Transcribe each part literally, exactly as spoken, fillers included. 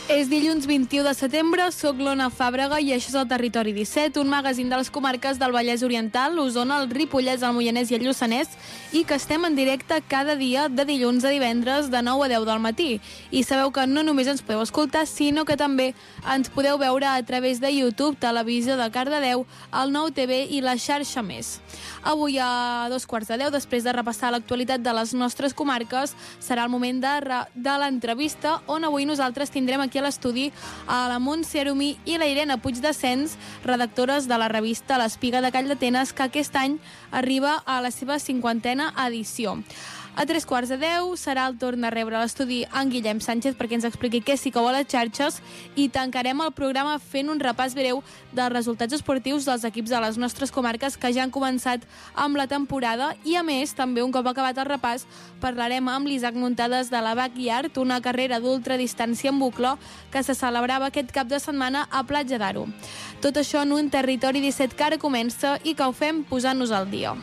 És dilluns vint-i-u de setembre, soc l'Ona Fàbrega i això és el Territori disset, un magazín de les comarques del Vallès Oriental, l'Osona, el Ripollès, el Moianès i el Lluçanès, i que estem en directe cada dia de dilluns a divendres de nou a deu del matí. I sabeu que no només ens podeu escoltar, sinó que també ens podeu veure a través de YouTube, Televisió de Cardedeu, el Nou T V i la xarxa Més. Avui a dos quarts de deu, després de repassar l'actualitat de les nostres comarques, serà el moment de, de l'entrevista, on avui nosaltres tindrem aquí a l'estudi a la Montse Arumí i la Irene Puigdescens, redactores de la revista L'Espiga de Calldetenes, que aquest any arriba a la seva cinquantena edició. A tres quarts de deu serà el torn de rebre a l'estudi en Guillem Sánchez perquè ens expliqui què sí que vol a les xarxes, i tancarem el programa fent un repàs breu dels resultats esportius dels equips de les nostres comarques que ja han començat amb la temporada, i a més també un cop acabat el repàs parlarem amb l'Isaac Muntades de la Backyard, una carrera d'ultradistància en bucle que se celebrava aquest cap de setmana a Platja d'Aro. Tot això en un Territori disset que ara comença i que ho fem posant-nos al dia.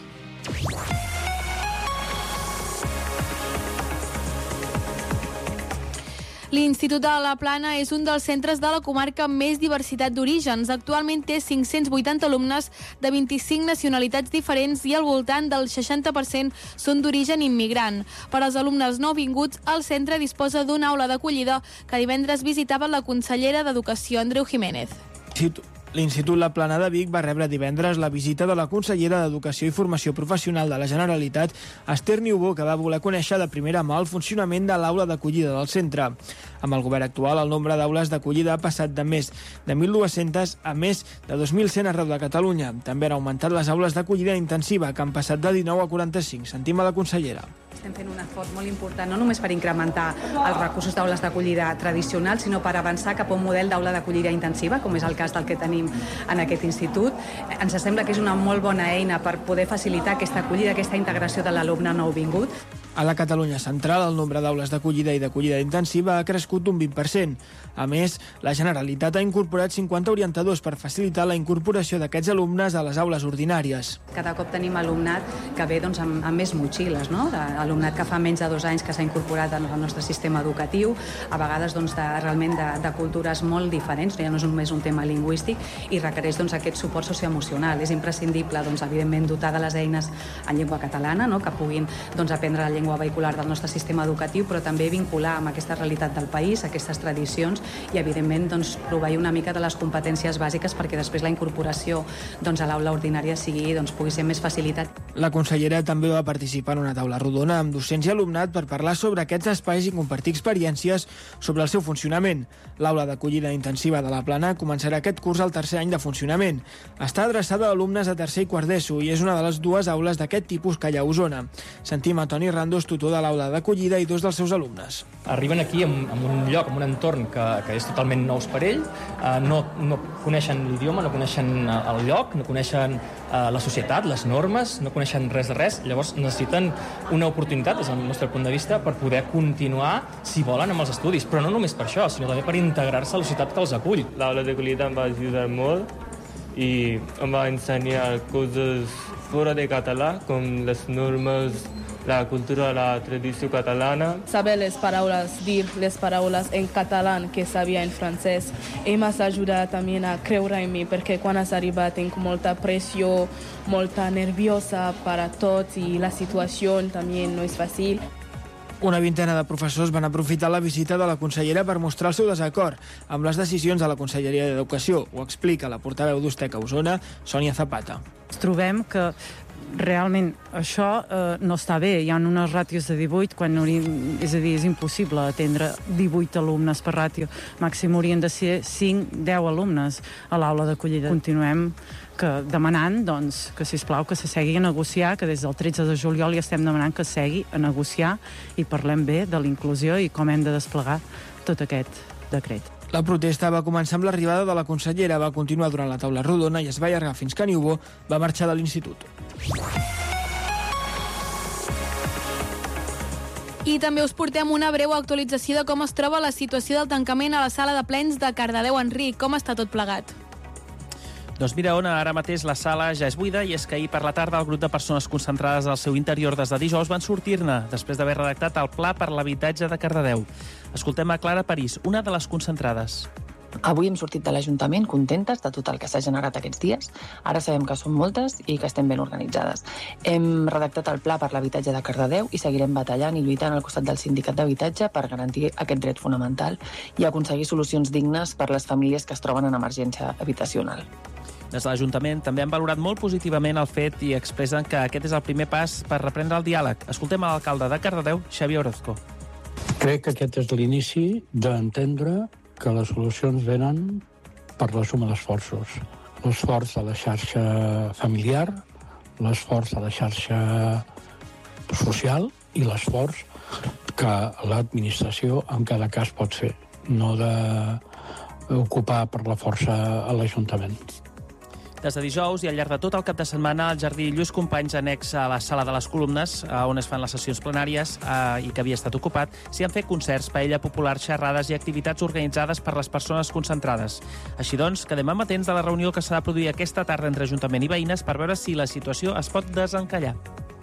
L'Institut de la Plana és un dels centres de la comarca amb més diversitat d'orígens. Actualment té cinc-cents vuitanta alumnes de vint-i-cinc nacionalitats diferents i al voltant del seixanta per cent són d'origen immigrant. Per als alumnes nouvinguts, el centre disposa d'una aula d'acollida que divendres visitava la consellera d'Educació, Andreu Jiménez. L'Institut La Plana de Vic va rebre divendres la visita de la consellera d'Educació i Formació Professional de la Generalitat, Esther Niubó, que va voler conèixer de primera mà el funcionament de l'aula d'acollida del centre. Amb el govern actual, el nombre d'aules d'acollida ha passat de més de mil dues-centes a més de dos mil cent arreu de Catalunya. També han augmentat les aules d'acollida intensiva, que han passat de dinou a quaranta-cinc. Sentim a la consellera. Estem fent un esforç molt important, no només per incrementar els recursos d'aules d'acollida tradicionals, sinó per avançar cap a un model d'aula d'acollida intensiva, com és el cas del que tenim en aquest institut. Ens sembla que és una molt bona eina per poder facilitar aquesta acollida, aquesta integració de l'alumne nouvingut. A la Catalunya central, el nombre d'aules d'acollida i d'acollida intensiva ha crescut un vint per cent. A més, la Generalitat ha incorporat cinquanta orientadors per facilitar la incorporació d'aquests alumnes a les aules ordinàries. Cada cop tenim alumnat que ve doncs, amb, amb més motxilles, no? Alumnat que fa menys de dos anys que s'ha incorporat al nostre sistema educatiu, a vegades doncs, de, realment de, de cultures molt diferents, ja no és només un tema lingüístic, i requereix doncs, aquest suport socioemocional. És imprescindible, doncs, evidentment, dotar de les eines en llengua catalana, no? Que puguin doncs, aprendre la llengua vehicular del nostre sistema educatiu, però també vincular amb aquesta realitat del país, aquestes tradicions, i evidentment doncs, proveir una mica de les competències bàsiques perquè després la incorporació doncs, a l'aula ordinària sigui, doncs, pugui ser més facilitat. La consellera també va participar en una taula rodona amb docents i alumnat per parlar sobre aquests espais i compartir experiències sobre el seu funcionament. L'aula d'acollida intensiva de la Plana començarà aquest curs al tercer any de funcionament. Està adreçada a alumnes de tercer i quart d'ESO i és una de les dues aules d'aquest tipus que hi ha a Osona. Sentim a Toni Randos, tutor de l'aula d'acollida, i dos dels seus alumnes. Arriben aquí en, en un lloc, en un entorn que, que és totalment nous per ell, eh, no, no coneixen l'idioma, no coneixen el lloc, no coneixen eh, la societat, les normes, no coneixen res de res, llavors necessiten una oportunitat, des del nostre punt de vista, per poder continuar, si volen, amb els estudis, però no només per això, sinó també per integrar-se a la societat que els acull. L'aula d'acollida em va ajudar molt i em va ensenyar coses fora de català, com les normes, la cultura, la tradició catalana. Saber les paraules, dir les paraules en català que sabia en francès, i m'ha ajudat també a creure en mi, perquè quan has arribat tinc molta pressió, molta nerviosa per a tots, i la situació també no és fàcil. Una vintena de professors van aprofitar la visita de la consellera per mostrar el seu desacord amb les decisions de la Conselleria d'Educació. Ho explica la portaveu d'Ustec a Osona, Sònia Zapata. Trobem que realment això eh, no està bé. Hi ha unes ràtios de divuit quan hauríem, és a dir, és impossible atendre divuit alumnes per ràtio. Màxim haurien de ser cinc deu alumnes a l'aula d'acollida. Continuem que demanant doncs, que sisplau que se segui a negociar, que des del tretze de juliol ja estem demanant que segui a negociar i parlem bé de la inclusió i com hem de desplegar tot aquest decret. La protesta va començar amb l'arribada de la consellera, va continuar durant la taula rodona i es va allargar fins que Niubó va marxar de l'institut. I també us portem una breu actualització de com es troba la situació del tancament a la sala de plens de Cardedeu. Enric, com està tot plegat? Doncs mira, on ara mateix la sala ja és buida, i és que ahir per la tarda el grup de persones concentrades al seu interior des de dijous van sortir-ne després d'haver redactat el Pla per l'Habitatge de Cardedeu. Escoltem a Clara París, una de les concentrades. Avui hem sortit de l'Ajuntament contentes de tot el que s'ha generat aquests dies. Ara sabem que són moltes i que estem ben organitzades. Hem redactat el Pla per l'Habitatge de Cardedeu i seguirem batallant i lluitant al costat del Sindicat d'Habitatge per garantir aquest dret fonamental i aconseguir solucions dignes per les famílies que es troben en emergència habitacional. Des de l'Ajuntament també han valorat molt positivament el fet i expressen que aquest és el primer pas per reprendre el diàleg. Escoltem a l'alcalde de Cardedeu, Xavier Orozco. Crec que aquest és l'inici d'entendre que les solucions venen per la suma d'esforços. L'esforç de la xarxa familiar, l'esforç de la xarxa social i l'esforç que l'administració en cada cas pot fer, no d'ocupar per la força a l'Ajuntament. Des de dijous i al llarg de tot el cap de setmana, el Jardí Lluís Companys, annex a la Sala de les Columnes, on es fan les sessions plenàries eh, i que havia estat ocupat, s'hi han fet concerts, paella popular, xerrades i activitats organitzades per les persones concentrades. Així doncs, quedem amatents de la reunió que s'ha de produir aquesta tarda entre Ajuntament i veïnes per veure si la situació es pot desencallar.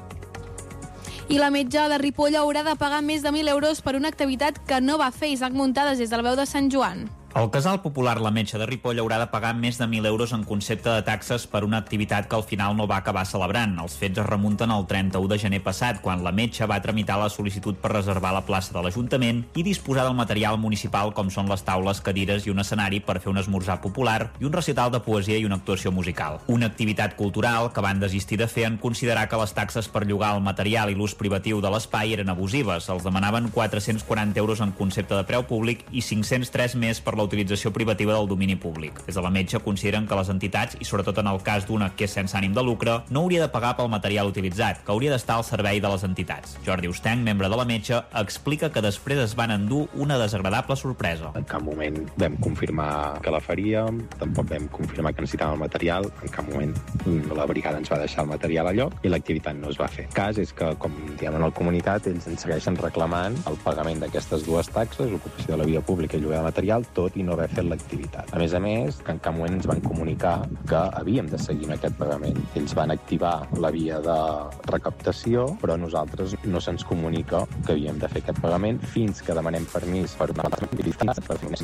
I la metge de Ripoll haurà de pagar més de mil euros per una activitat que no va fer. Isaac Muntades, des del Veu de Sant Joan. El casal popular La Metge de Ripoll haurà de pagar més de mil euros en concepte de taxes per una activitat que al final no va acabar celebrant. Els fets es remunten al trenta-u de gener passat, quan La Metge va tramitar la sol·licitud per reservar la plaça de l'Ajuntament i disposar del material municipal, com són les taules, cadires i un escenari per fer un esmorzar popular i un recital de poesia i una actuació musical. Una activitat cultural que van desistir de fer en considerar que les taxes per llogar el material i l'ús privatiu de l'espai eren abusives. Els demanaven quatre-cents quaranta euros en concepte de preu públic i cinc-cents tres més per la utilització privativa del domini públic. Des de La Metge consideren que les entitats, i sobretot en el cas d'una que és sense ànim de lucre, no hauria de pagar pel material utilitzat, que hauria d'estar al servei de les entitats. Jordi Ustenc, membre de La Metge, explica que després es van endur una desagradable sorpresa. En cap moment vam confirmar que la faríem, tampoc vam confirmar que necessitàvem el material, en cap moment la brigada ens va deixar el material a lloc i l'activitat no es va fer. El cas és que, com diem en la comunitat, ells ens segueixen reclamant el pagament d'aquestes dues taxes, ocupació de la via pública i lloguer de material, tot i no haver fet l'activitat. A més a més, que en cap moment ens van comunicar que havíem de seguir amb aquest pagament. Ells van activar la via de recaptació, però a nosaltres no se'ns comunica que havíem de fer aquest pagament fins que demanem permís per una altra activitat, per fer una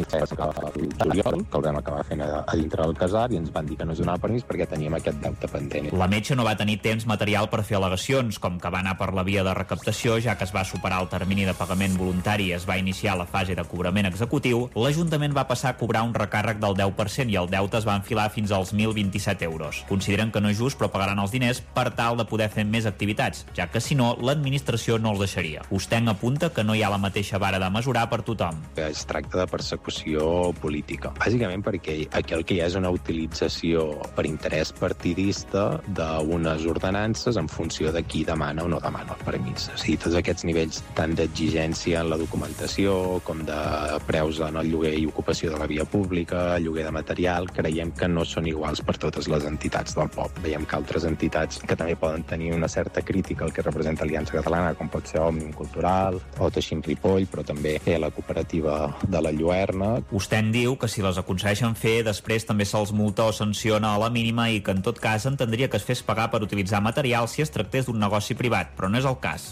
juliol, que el vam acabar fent a, a dintre del casar i ens van dir que no es donava permís perquè teníem aquest deute pendent. La Metge no va tenir temps material per fer al·legacions, com que va anar per la via de recaptació, ja que es va superar el termini de pagament voluntari i es va iniciar la fase de cobrament executiu, l'Ajuntament va passar a cobrar un recàrrec del deu per cent i el deute es va enfilar fins als mil vint-i-set euros. Consideren que no és just, però pagaran els diners per tal de poder fer més activitats, ja que si no, l'administració no els deixaria. Ustenc apunta que no hi ha la mateixa vara de mesurar per tothom. Es tracta de persecució política. Bàsicament perquè aquí el que hi ha és una utilització per interès partidista d'unes ordenances en funció de qui demana o no demana el permís. O sigui, tots aquests nivells tant d'exigència en la documentació com de preus en el lloguer i ocupació de la via pública, lloguer de material, creiem que no són iguals per totes les entitats del poble. Veiem que altres entitats que també poden tenir una certa crítica al que representa Aliança Catalana, com pot ser Òmnium Cultural o Teixint Ripoll, però també la cooperativa de la Lluerna. Ustenc diu que si les aconsegueixen fer, després també se'ls multa o sanciona a la mínima i que en tot cas entendria que es fes pagar per utilitzar material si es tractés d'un negoci privat, però no és el cas.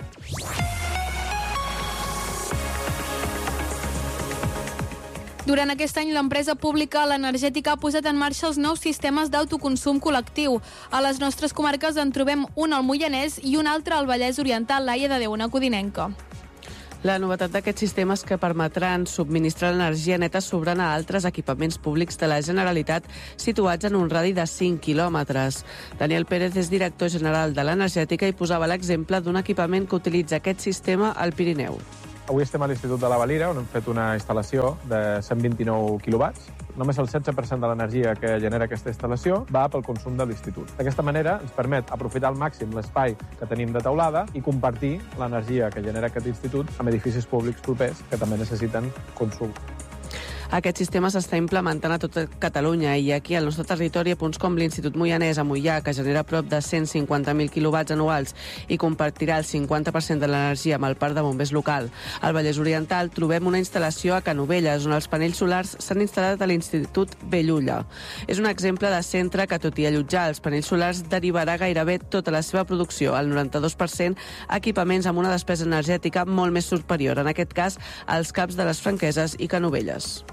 Durant aquest any, l'empresa pública l'Energètica ha posat en marxa els nous sistemes d'autoconsum col·lectiu. A les nostres comarques en trobem un al Moianès i un altre al Vallès Oriental, Laia de Déu, una codinenca. La novetat d'aquests sistemes que permetran subministrar l'energia neta sobrant a altres equipaments públics de la Generalitat situats en un radi de cinc quilòmetres. Daniel Pérez és director general de l'Energètica i posava l'exemple d'un equipament que utilitza aquest sistema al Pirineu. Avui estem a l'Institut de la Valira, on hem fet una instal·lació de cent vint-i-nou quilowatts. Només el setze per cent de l'energia que genera aquesta instal·lació va pel consum de l'Institut. D'aquesta manera ens permet aprofitar al màxim l'espai que tenim de teulada i compartir l'energia que genera aquest institut amb edificis públics propers que també necessiten consum. Aquest sistema s'està implementant a tota Catalunya i aquí al nostre territori a punts com l'Institut Moianès a Moià, que genera prop de cent cinquanta mil quilowatts anuals i compartirà el cinquanta per cent de l'energia amb el parc de bombers local. Al Vallès Oriental trobem una instal·lació a Canovelles, on els panells solars s'han instal·lat a l'Institut Bellulla. És un exemple de centre que, tot i allotjar els panells solars, derivarà gairebé tota la seva producció, el noranta-dos per cent, a equipaments amb una despesa energètica molt més superior, en aquest cas als caps de les Franqueses i Canovelles.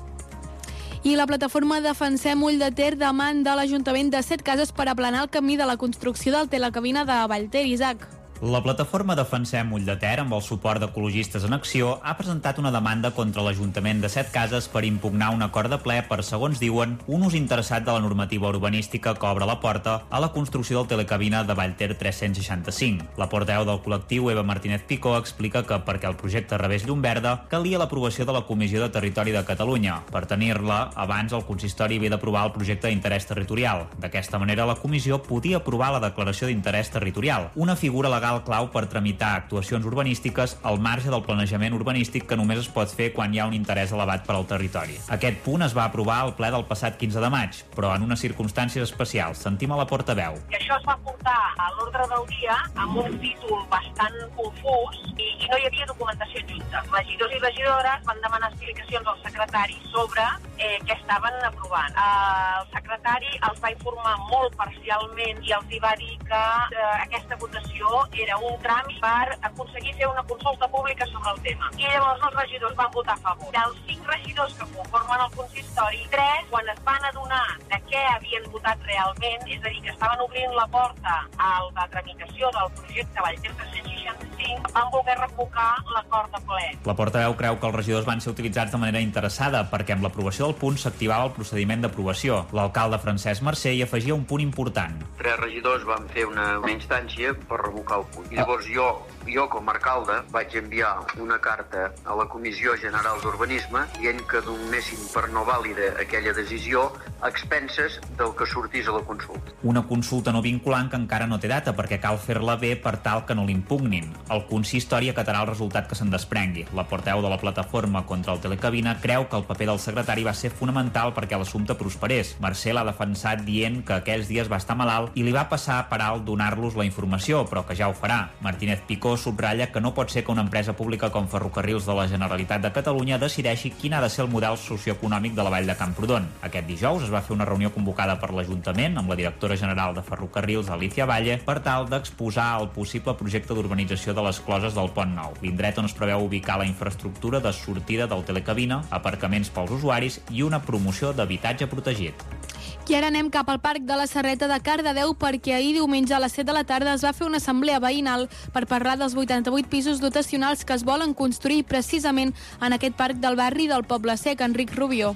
I la plataforma Defensem Ull de Ter demanda l'Ajuntament de Setcases per aplanar el camí de la construcció del telecabina de Vallter. Isaac. La plataforma Defensem Ull de Ter, amb el suport d'Ecologistes en Acció, ha presentat una demanda contra l'Ajuntament de Setcases per impugnar un acord de ple per, segons diuen, un ús interessat de la normativa urbanística que obre la porta a la construcció del telecabina de Vallter tres-cents seixanta-cinc. La portaveu del col·lectiu, Eva Martínez Picó, explica que perquè el projecte rebés llum verda calia l'aprovació de la Comissió de Territori de Catalunya. Per tenir-la, abans el consistori havia d'aprovar el projecte d'interès territorial. D'aquesta manera, la comissió podia aprovar la declaració d'interès territorial, una figura legal clau per tramitar actuacions urbanístiques al marge del planejament urbanístic que només es pot fer quan hi ha un interès elevat per al territori. Aquest punt es va aprovar al ple del passat quinze de maig, però en unes circumstàncies especials. Sentim a la portaveu. I això es va portar a l'ordre del dia amb un títol bastant confús i, i no hi havia documentació junta. Regidors i regidores van demanar explicacions al secretari sobre eh, què estaven aprovant. Eh, el secretari els va informar molt parcialment i els hi va dir que eh, aquesta votació era un tràmit per aconseguir fer una consulta pública sobre el tema. I llavors els regidors van votar a favor. Dels cinc regidors que conformen el consistori, tres, quan es van adonar de què havien votat realment, és a dir, que estaven obrint la porta a la tramitació del projecte Vallter tres-cents seixanta-cinc, van voler revocar l'acord de ple. La portaveu creu que els regidors van ser utilitzats de manera interessada perquè amb l'aprovació del punt s'activava el procediment d'aprovació. L'alcalde Francesc Mercè hi afegia un punt important. Tres regidors van fer una, una instància per revocar el punt. I llavors jo, jo com a alcalde vaig enviar una carta a la Comissió General d'Urbanisme dient que donessin per no vàlida aquella decisió a expenses del que sortís a la consulta. Una consulta no vinculant que encara no té data perquè cal fer-la bé per tal que no l'impugnin. El consistori acatarà el resultat que se'n desprengui. La portaveu de la plataforma contra el telecabina creu que el paper del secretari va ser fonamental perquè l'assumpte prosperés. Mercè l'ha defensat dient que aquells dies va estar malalt i li va passar per alt donar-los la informació, però que ja ho farà. Martínez Picó subratlla que no pot ser que una empresa pública com Ferrocarrils de la Generalitat de Catalunya decideixi quin ha de ser el model socioeconòmic de la Vall de Camprodon. Aquest dijous es va fer una reunió convocada per l'Ajuntament amb la directora general de Ferrocarrils, Alicia Valle, per tal d'exposar el possible projecte d'urbanització de les closes del Pont Nou, l'indret on es preveu ubicar la infraestructura de sortida del telecabina, aparcaments pels usuaris i una promoció d'habitatge protegit. I ara anem cap al Parc de la Serreta de Cardedeu perquè ahir diumenge a les set de la tarda es va fer una assemblea veïnal per parlar dels vuitanta-vuit pisos dotacionals que es volen construir precisament en aquest parc del barri del Poble Sec. Enric Rubió.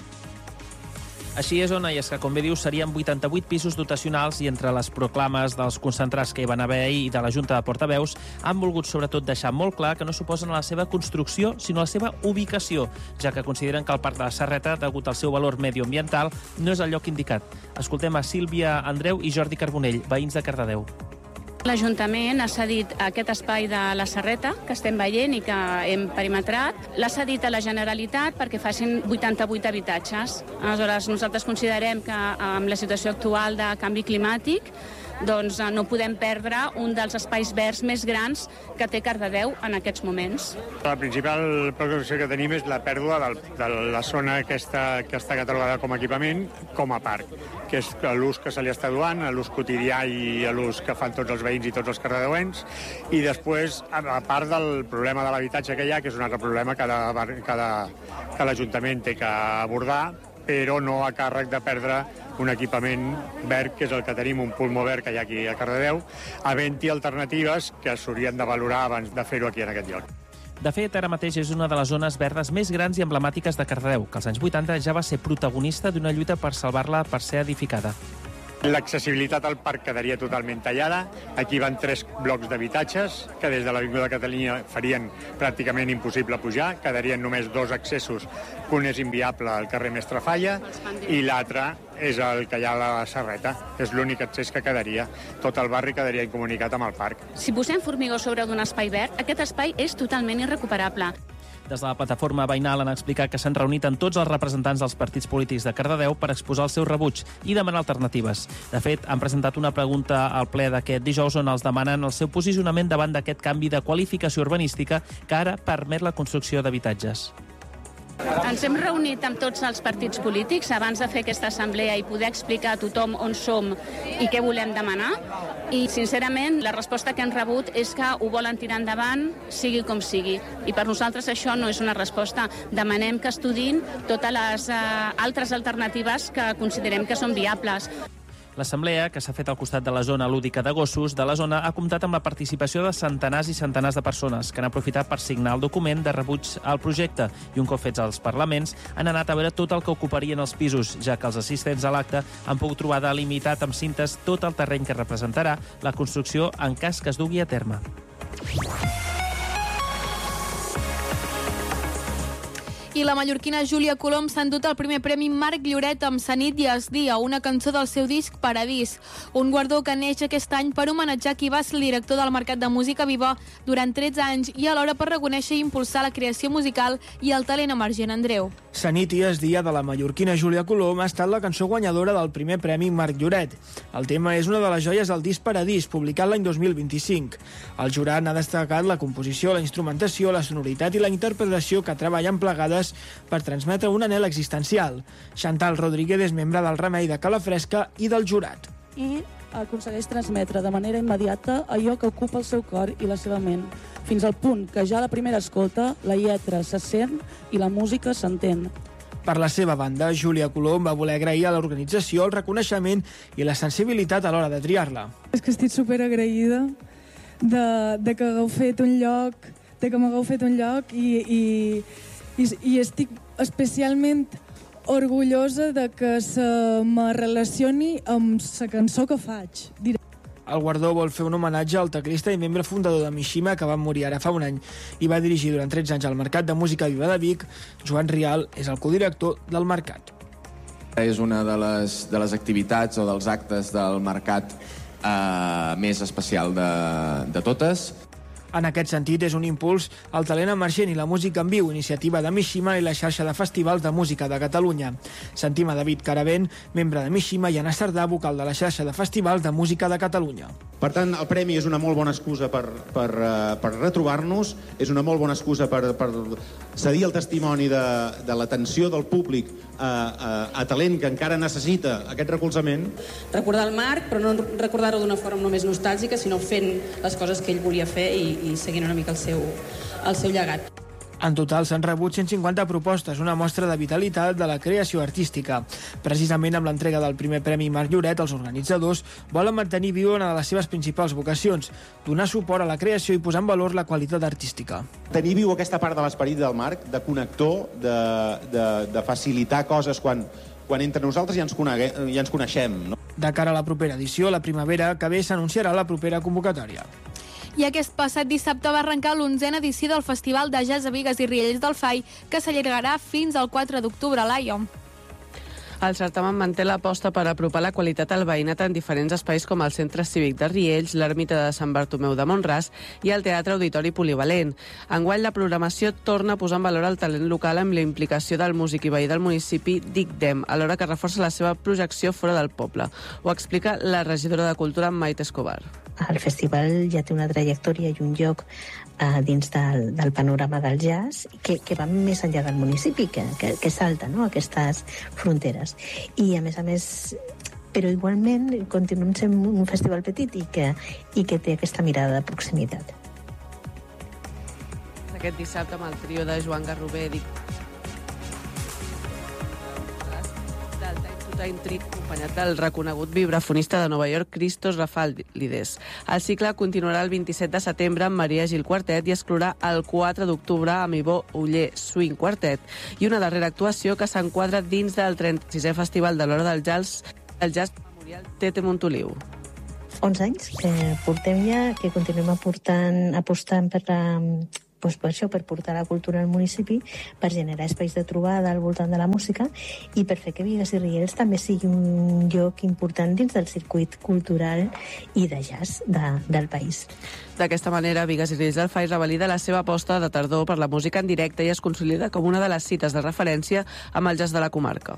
Així és, Ona, i és que, com bé dius, serien vuitanta-vuit pisos dotacionals i entre les proclames dels concentrats que hi van haver ahir i de la Junta de Portaveus han volgut sobretot deixar molt clar que no suposen la seva construcció, sinó la seva ubicació, ja que consideren que el Parc de la Serreta, degut al seu valor medioambiental, no és el lloc indicat. Escoltem a Sílvia Andreu i Jordi Carbonell, veïns de Cardedeu. L'Ajuntament ha cedit aquest espai de la Serreta, que estem veient i que hem perimetrat, l'ha cedit a la Generalitat perquè facin vuitanta-vuit habitatges. Aleshores, nosaltres considerem que amb la situació actual de canvi climàtic doncs no podem perdre un dels espais verds més grans que té Cardedeu en aquests moments. La principal preocupació que tenim és la pèrdua del, de la zona aquesta, que està catalogada com a equipament com a parc, que és l'ús que se li està donant, l'ús quotidià i l'ús que fan tots els veïns i tots els cardedeuencs, i després, a part del problema de l'habitatge que hi ha, que és un altre problema que, de, que, de, que l'Ajuntament té que abordar, però no a càrrec de perdre un equipament verd, que és el que tenim, un pulmó verd que hi ha aquí a Cardedeu, havent-hi alternatives que s'haurien de valorar abans de fer-ho aquí en aquest lloc. De fet, ara mateix és una de les zones verdes més grans i emblemàtiques de Cardedeu, que als anys vuitanta ja va ser protagonista d'una lluita per salvar-la per ser edificada. L'accessibilitat al parc quedaria totalment tallada. Aquí van tres blocs d'habitatges que des de l'Avinguda de Catalunya farien pràcticament impossible pujar. Quedarien només dos accessos. Un és inviable al carrer Mestre Falla i l'altre és el que hi ha a la Serreta. És l'únic accés que quedaria. Tot el barri quedaria incomunicat amb el parc. Si posem formigó sobre d'un espai verd, aquest espai és totalment irrecuperable. Des de la plataforma veïnal han explicat que s'han reunit amb tots els representants dels partits polítics de Cardedeu per exposar el seu rebuig i demanar alternatives. De fet, han presentat una pregunta al ple d'aquest dijous on els demanen el seu posicionament davant d'aquest canvi de qualificació urbanística que ara permet la construcció d'habitatges. Ens hem reunit amb tots els partits polítics abans de fer aquesta assemblea i poder explicar a tothom on som i què volem demanar. I, sincerament, la resposta que han rebut és que ho volen tirar endavant, sigui com sigui. I per nosaltres això no és una resposta. Demanem que estudin totes les uh, altres alternatives que considerem que són viables. L'assemblea, que s'ha fet al costat de la zona lúdica de gossos de la zona, ha comptat amb la participació de centenars i centenars de persones que han aprofitat per signar el document de rebuig al projecte i un cop fets als parlaments han anat a veure tot el que ocuparien els pisos, ja que els assistents a l'acte han pogut trobar delimitat amb cintes tot el terreny que representarà la construcció en cas que es dugui a terme. I la mallorquina Júlia Colom s'ha endut el primer premi Marc Lloret amb Sa nit i es dia, una cançó del seu disc Paradís, un guardó que neix aquest any per homenatjar qui va ser el director del Mercat de Música Viva durant tretze anys i alhora per reconèixer i impulsar la creació musical i el talent emergent. Andreu. Sa nit i es dia de la mallorquina Júlia Colom ha estat la cançó guanyadora del primer premi Marc Lloret. El tema és una de les joies del disc Paradís, publicat l'any dos mil vint-i-cinc. El jurat n'ha destacat la composició, la instrumentació, la sonoritat i la interpretació que treballen plegades per transmetre un anhel existencial. Chantal Rodríguez és membre del Remei de Calafresca i del jurat. I aconsegueix transmetre de manera immediata allò que ocupa el seu cor i la seva ment, fins al punt que ja a la primera escolta la lletra se sent i la música s'entén. Per la seva banda, Júlia Colom va voler agrair a l'organització el reconeixement i la sensibilitat a l'hora de triar-la. És que estic superagraïda de, de que hagueu fet un lloc, de que m'hagueu fet un lloc i, i, i, i estic especialment orgullosa de que se me relacioni amb la cançó que faig. El guardó vol fer un homenatge al teclista i membre fundador de Mishima, que va morir ara fa un any i va dirigir durant tretze anys al Mercat de Música Viva de Vic. Joan Rial és el codirector del Mercat. És una de les, de les activitats o dels actes del Mercat eh, més especial de, de totes. En aquest sentit, és un impuls al talent emergent i la música en viu, iniciativa de Mishima i la xarxa de festivals de música de Catalunya. Sentim a David Caravent, membre de Mishima, i Anna Sardà, vocal de la xarxa de festivals de música de Catalunya. Per tant, el premi és una molt bona excusa per, per, per retrobar-nos, és una molt bona excusa per, per cedir el testimoni de, de l'atenció del públic a, a, a talent que encara necessita aquest recolzament. Recordar el Marc, però no recordar-ho d'una forma només nostàlgica, sinó fent les coses que ell volia fer i, i seguint una mica el seu, el seu llegat. En total s'han rebut cent cinquanta propostes, una mostra de vitalitat de la creació artística. Precisament amb l'entrega del primer premi Marc Lloret, els organitzadors volen mantenir viva una de les seves principals vocacions, donar suport a la creació i posar en valor la qualitat artística. Tenir viu aquesta part de l'esperit del Marc, de connector, de, de, de facilitar coses quan, quan entre nosaltres ja ens, conegue, ja ens coneixem. No? De cara a la propera edició, la primavera que ve s'anunciarà la propera convocatòria. I aquest passat dissabte va arrencar l'onzena edició del Festival de Jazz a Bigues i Riells del Fai, que s'allargarà fins al quatre d'octubre a l'Aio. El certamen manté l'aposta per apropar la qualitat al veïnat en diferents espais com el Centre Cívic de Riells, l'Ermita de Sant Bartomeu de Mont-ras i el Teatre Auditori Polivalent. Enguany, la programació torna a posar en valor el talent local amb la implicació del músic i veí del municipi Dic Dem, alhora que reforça la seva projecció fora del poble. Ho explica la regidora de Cultura, Maite Escobar. El festival ja té una trajectòria i un lloc eh, dins del, del panorama del jazz que, que va més enllà del municipi, que, que, que salta, no?, aquestes fronteres. I, a més a més, però igualment continuem sent un festival petit i que, i que té aquesta mirada de proximitat. Aquest dissabte amb el trio de Joan Garrover, dic... Time Trip, acompanyat del reconegut vibrafonista de Nova York, Christos Rafalides. El cicle continuarà el vint-i-set de setembre amb Maria Gil Quartet i es clourà el quatre d'octubre amb Ivo Uller Swing Quartet i una darrera actuació que s'enquadra dins del trenta-sisè Festival de l'Hora del Jazz, el Jazz Memorial Tete Montoliu. onze anys que portem ja, que continuem aportant, apostant per la, doncs per això, per portar la cultura al municipi, per generar espais de trobada al voltant de la música i per fer que Bigues i Riells també sigui un lloc important dins del circuit cultural i de jazz de, del país. D'aquesta manera, Bigues i Riells del Fai revalida la seva aposta de tardor per la música en directe i es consolida com una de les cites de referència amb el jazz de la comarca.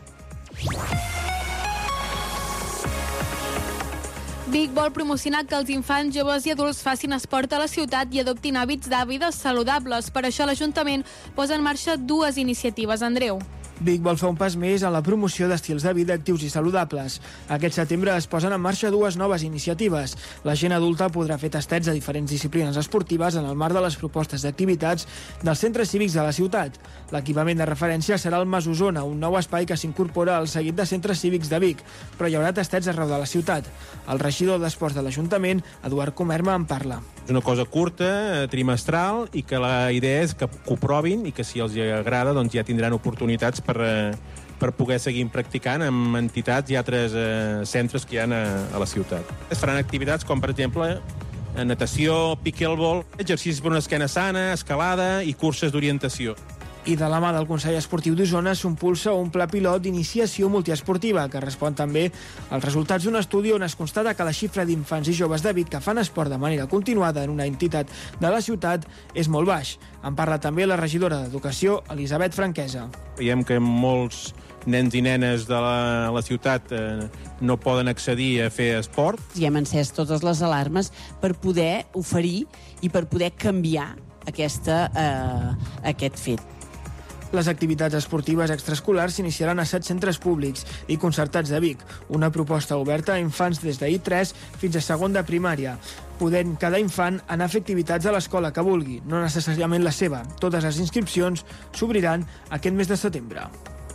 Vic vol promocionar que els infants, joves i adults facin esport a la ciutat i adoptin hàbits de vida saludables. Per això l'Ajuntament posa en marxa dues iniciatives. Andreu. Vic vol fer un pas més en la promoció d'estils de vida actius i saludables. Aquest setembre es posen en marxa dues noves iniciatives. La gent adulta podrà fer tastets de diferents disciplines esportives en el marc de les propostes d'activitats dels centres cívics de la ciutat. L'equipament de referència serà el Mas Osona, un nou espai que s'incorpora al seguit de centres cívics de Vic, però hi haurà tastets arreu de la ciutat. El regidor d'Esports de l'Ajuntament, Eduard Comerma, en parla. És una cosa curta, trimestral, i que la idea és que, que ho provin i que si els agrada doncs ja tindran oportunitats per, per poder seguir practicant amb entitats i altres eh, centres que hi ha a, a la ciutat. Es faran activitats com, per exemple, natació, pickleball, exercicis per una esquena sana, escalada i curses d'orientació. I de la mà del Consell Esportiu d'Osona s'impulsa un pla pilot d'iniciació multiesportiva que respon també als resultats d'un estudi on es constata que la xifra d'infants i joves de Vic que fan esport de manera continuada en una entitat de la ciutat és molt baix. En parla també la regidora d'Educació, Elisabet Franquesa. Veiem que molts nens i nenes de la, la ciutat eh, no poden accedir a fer esport. I hem encès totes les alarmes per poder oferir i per poder canviar aquesta, eh, aquest fet. Les activitats esportives extraescolars s'iniciaran a set centres públics i concertats de Vic, una proposta oberta a infants des d'I tres fins a segon de primària, podent cada infant anar a fer activitats a l'escola que vulgui, no necessàriament la seva. Totes les inscripcions s'obriran aquest mes de setembre.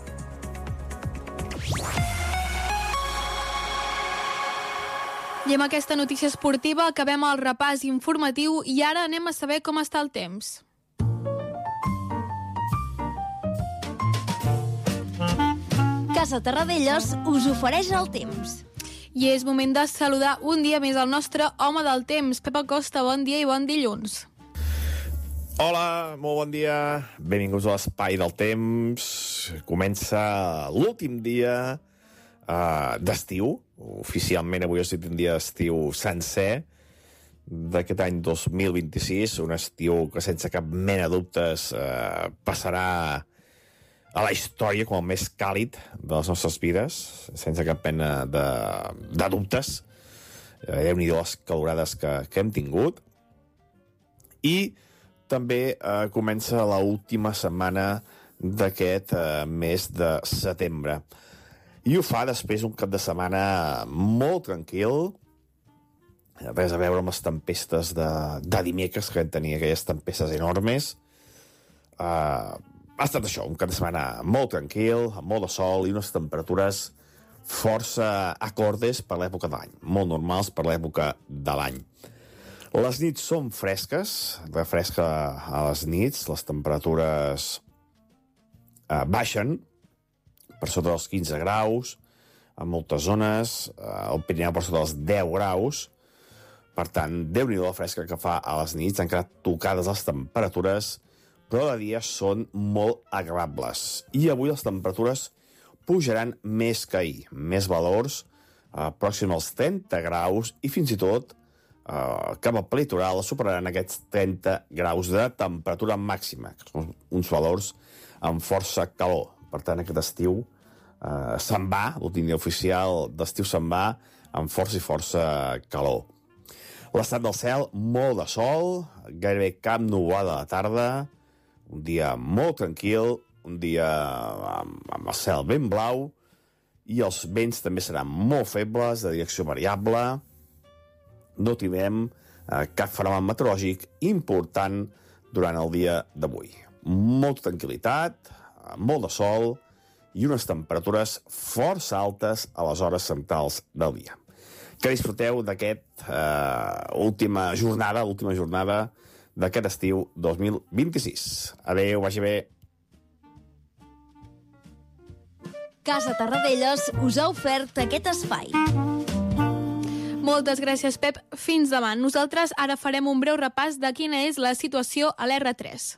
I amb aquesta notícia esportiva acabem el repàs informatiu i ara anem a saber com està el temps. Casa Terradellos us ofereix el temps. I és moment de saludar un dia més el nostre home del temps. Pep Acosta, bon dia i bon dilluns. Hola, molt bon dia. Benvinguts a l'Espai del Temps. Comença l'últim dia uh, d'estiu. Oficialment avui ha estat un dia d'estiu sencer d'aquest any dos mil vint-i-sis, un estiu que sense cap mena de dubtes uh, passarà a la història com el més càlid de les nostres vides, sense cap pena de, de dubtes. Déu-n'hi-do les calorades que, que hem tingut. I també eh, comença l'última setmana d'aquest eh, mes de setembre. I ho fa després d'un cap de setmana molt tranquil, res a veure amb les tempestes de, de dimecres, que vam tenir aquelles tempestes enormes. Eh... Ha estat això, un cap de setmana molt tranquil, amb molt de sol i unes temperatures força acordes per l'època de l'any, molt normals per l'època de l'any. Les nits són fresques, refresca a les nits, les temperatures eh, baixen per sota dels quinze graus, en moltes zones, eh, el Pirineu per sota dels deu graus, per tant, Déu-n'hi-do la fresca que fa a les nits, han quedat tocades les temperatures, però de dia són molt agradables. I avui les temperatures pujaran més que ahir, més valors, eh, pròxim als trenta graus, i fins i tot eh, cap al litoral superaran aquests trenta graus de temperatura màxima, que són uns valors amb força calor. Per tant, aquest estiu eh, se'n va, l'últim dia oficial d'estiu se'n va, amb força i força calor. L'estat del cel, molt de sol, gairebé cap nuvolada a la tarda, un dia molt tranquil, un dia amb, amb el cel ben blau, i els vents també seran molt febles, de direcció variable. No tindrem eh, cap fenomen meteorològic important durant el dia d'avui. Molta tranquil·litat, molt de sol i unes temperatures força altes a les hores centrals del dia. Que disfruteu d'aquesta eh, última jornada, l'última jornada d'aquest estiu dos mil vint-i-sis. Adéu, vagi bé. Casa Terradellos us ha ofert aquest espai. Moltes gràcies, Pep. Fins demà. Nosaltres ara farem un breu repàs de quina és la situació a l'erre tres.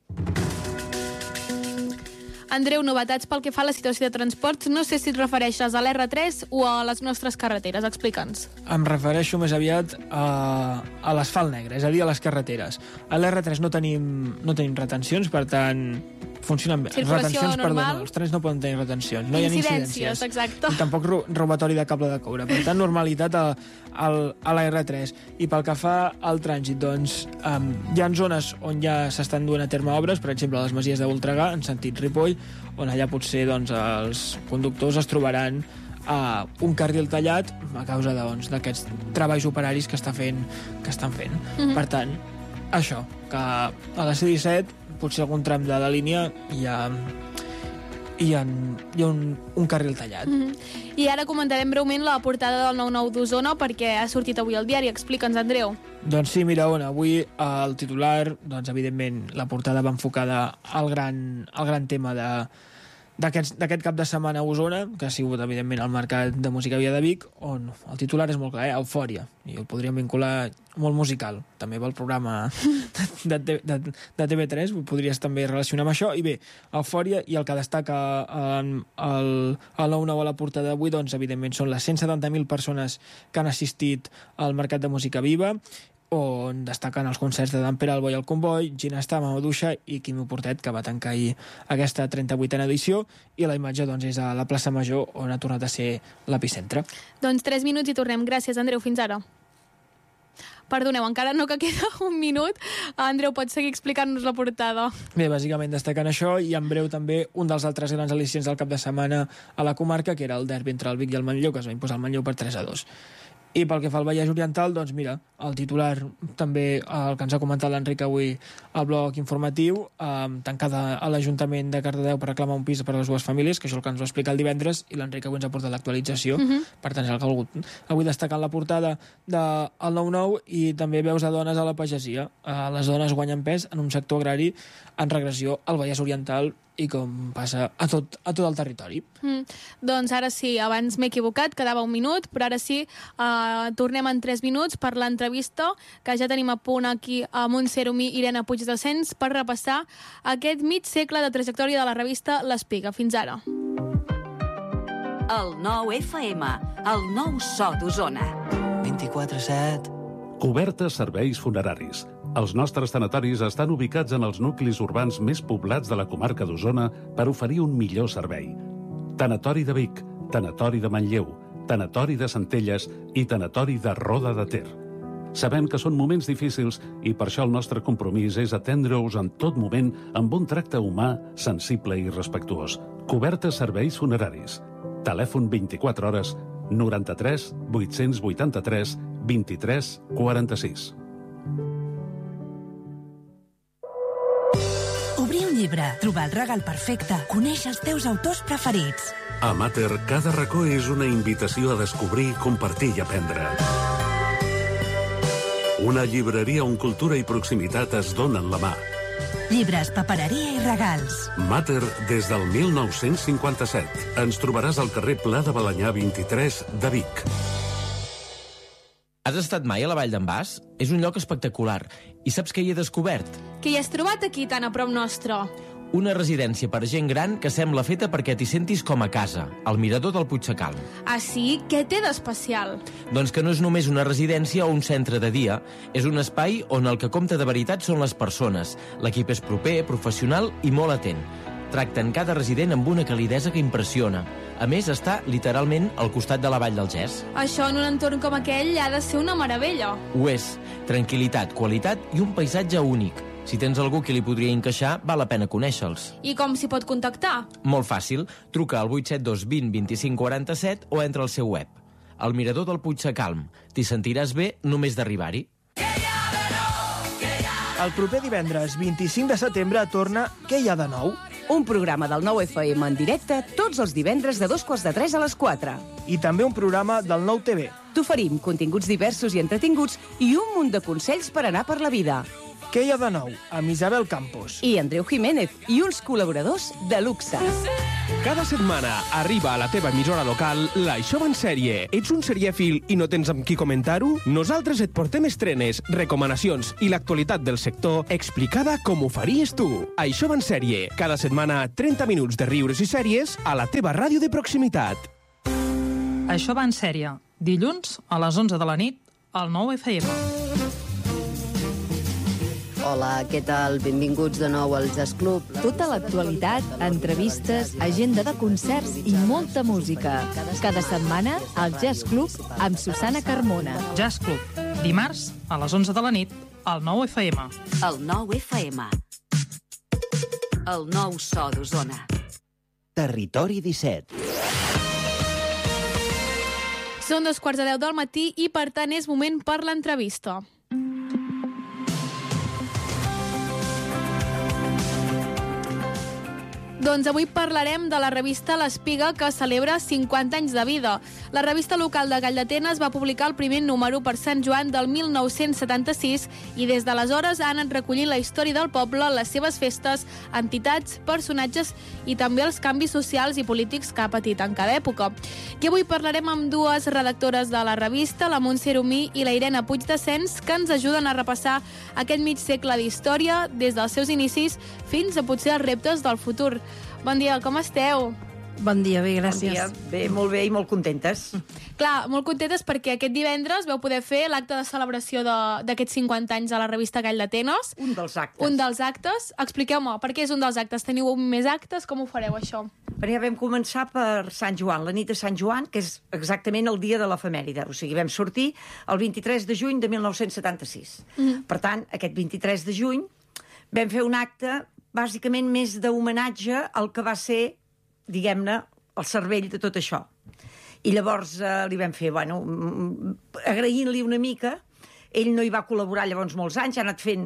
Andreu, novetats pel que fa a la situació de transports. No sé si et refereixes a l'erre tres o a les nostres carreteres. Explica'ns. Em refereixo més aviat a, a l'asfalt negre, és a dir, a les carreteres. A l'erre tres no tenim, no tenim retencions, per tant, funcionen bé. Circulació retencions, normal. Perdó, els trens no poden tenir retencions. No hi ha Incidències, incidències. exacte. I tampoc ro robatori de cable de coure. Per tant, normalitat a, a, a l'erre tres. I pel que fa al trànsit, doncs, um, hi ha zones on ja s'estan duent a terme obres, per exemple, a les Masies de Voltregà, en sentit Ripoll, on allà potser doncs, els conductors es trobaran uh, un carril tallat a causa d'aquests doncs, treballs operaris que, està fent, que estan fent. Mhm. Per tant, això, que a la C disset, potser algun tram de la línia hi ha, hi ha, hi ha un, un carril tallat. Mm -hmm. I ara comentarem breument la portada del nou nou d'Osona perquè ha sortit avui al diari. Explica'ns, Andreu. Doncs sí, mira, on avui el titular, doncs evidentment la portada va enfocada al gran, al gran tema de d'aquest cap de setmana a Osona, que ha sigut, evidentment, el Mercat de Música Via de Vic, on el titular és molt clar, eh? Eufòria. I el podríem vincular molt musical. També va el programa de, de, de, de T V tres, ho podries també relacionar amb això. I bé, Eufòria, i el que destaca en el, el nou nou a la portada d'avui, doncs, evidentment, són les cent setanta mil persones que han assistit al Mercat de Música Viva, on destaquen els concerts de Dan Peralbo i el Comboi, Ginestar, Mamadouxa i Quimi Portet, que va tancar ahir aquesta trenta-vuitena edició, i la imatge doncs, és a la plaça Major, on ha tornat a ser l'epicentre. Doncs tres minuts i tornem. Gràcies, Andreu. Fins ara. Perdoneu, encara no que queda un minut. Andreu, pots seguir explicant-nos la portada? Bé, bàsicament destacant això, i en breu també un dels altres grans al·licients del cap de setmana a la comarca, que era el derbi entre el Vic i el Manlleu, que es va imposar el Manlleu per tres a dos. I pel que fa al Vallès Oriental, doncs mira, el titular també, el que ens ha comentat l'Enric avui al bloc informatiu, eh, tancada a l'Ajuntament de Cardedeu per reclamar un pis per a les dues famílies, que això és el que ens va explicar el divendres, i l'Enric avui ens ha portat l'actualització. Mhm. Per tant, és el que ha volgut. Avui destacant la portada del nou nou i també veus a dones a la pagesia. Eh, les dones guanyen pes en un sector agrari en regressió al Vallès Oriental, i com passa a tot, a tot el territori. Mm. Doncs ara sí, abans m'he equivocat, quedava un minut, però ara sí, eh, tornem en tres minuts per l'entrevista, que ja tenim a punt aquí a Montse Eromí i Irene Puig de Sens per repassar aquest mig segle de trajectòria de la revista L'Espiga. Fins ara. El nou F M, el nou so d'Osona. vint-i-quatre set. Cobertes serveis funeraris. Els nostres tanatoris estan ubicats en els nuclis urbans més poblats de la comarca d'Osona per oferir un millor servei. Tanatori de Vic, Tanatori de Manlleu, Tanatori de Centelles i Tanatori de Roda de Ter. Sabem que són moments difícils i per això el nostre compromís és atendre-us en tot moment amb un tracte humà, sensible i respectuós. Cobertes serveis funeraris. Telèfon vint-i-quatre hores, noranta-tres vuit-cents vuitanta-tres vint-i-tres quaranta-sis. Obrir un llibre, trobar el regal perfecte, conèixer els teus autors preferits. A Mater, cada racó és una invitació a descobrir, compartir i aprendre. Una llibreria on cultura i proximitat es donen la mà. Llibres, papereria i regals. Mater des del mil nou-cents cinquanta-set. Ens trobaràs al carrer Pla de Balanyà vint-i-tres de Vic. Has estat mai a la Vall d'en Bas? És un lloc espectacular. I saps què hi he descobert? Què hi has trobat aquí tan a prop nostre? Una residència per gent gran que sembla feta perquè t'hi sentis com a casa, al mirador del Puigsecalm. Ah, sí? Què té d'especial? Doncs que no és només una residència o un centre de dia, és un espai on el que compta de veritat són les persones. L'equip és proper, professional i molt atent. Tracten cada resident amb una calidesa que impressiona. A més, està literalment al costat de la Vall del Gès. Això en un entorn com aquell ha de ser una meravella. Ho és. Tranquilitat, qualitat i un paisatge únic. Si tens algú que li podria encaixar, val la pena conèixer-los. I com s'hi pot contactar? Molt fàcil. Truca al vuit set dos vint vint-i-cinc quaranta-set o entra al seu web. El mirador del Puigsecalm. T'hi sentiràs bé només d'arribar-hi. El proper divendres vint-i-cinc de setembre torna Què hi ha de nou? Un programa del nou F M en directe tots els divendres de dos quarts de tres a les quatre. I també un programa del nou T V. T'oferim continguts diversos i entretinguts i un munt de consells per anar per la vida. Què hi ha de nou? Amb Isabel Campos. I Andreu Jiménez, i uns col·laboradors de luxe. Cada setmana arriba a la teva emissora local l'Això va en sèrie. Ets un serièfil i no tens amb qui comentar-ho? Nosaltres et portem estrenes, recomanacions i l'actualitat del sector explicada com ho faries tu. Això va en sèrie. Cada setmana, trenta minuts de riures i sèries a la teva ràdio de proximitat. Això va en sèrie. Dilluns, a les onze de la nit, al nou F M. Hola, què tal? Benvinguts de nou al Jazz Club. Tota l'actualitat, entrevistes, agenda de concerts i molta música. Cada setmana, al Jazz Club amb Susana Carmona. Jazz Club, dimarts, a les onze de la nit, al nou F M. El nou F M. El nou so d'Osona. Territori disset. Són dos quarts de deu del matí i, per tant, és moment per l'entrevista. Doncs avui parlarem de la revista L'Espiga, que celebra cinquanta anys de vida. La revista local de Calldetenes va publicar el primer número per Sant Joan del mil nou-cents setanta-sis i des d'aleshores han anat recollint la història del poble, les seves festes, entitats, personatges i també els canvis socials i polítics que ha patit en cada època. I avui parlarem amb dues redactores de la revista, la Montse Eromí i la Irene Puigdescens, que ens ajuden a repassar aquest mig segle d'història des dels seus inicis fins a potser els reptes del futur. Bon dia, com esteu? Bon dia, bé, gràcies. Bon dia, bé, molt bé i molt contentes. Clar, molt contentes perquè aquest divendres vau poder fer l'acte de celebració d'aquests cinquanta anys a la revista Calldetenes. Un dels actes. Un dels actes. Expliqueu-me, per què és un dels actes? Teniu més actes? Com ho fareu, això? Bé, ja vam començar per Sant Joan, la nit de Sant Joan, que és exactament el dia de l'efemèride. O sigui, vam sortir el vint-i-tres de juny de mil nou-cents setanta-sis. Mm-hmm. Per tant, aquest vint-i-tres de juny vam fer un acte bàsicament més d'homenatge al que va ser, diguem-ne, el cervell de tot això. I llavors eh, li vam fer, bueno, agraint-li una mica. Ell no hi va col·laborar llavors molts anys, ha anat fent